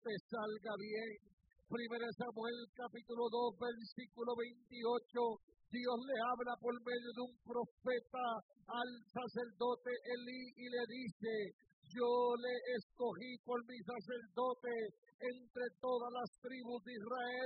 te salga bien. Primero Samuel capítulo 2 versículo 28. Dios le habla por medio de un profeta al sacerdote Elí y le dice: yo le escogí por mi sacerdote entre todas las tribus de Israel.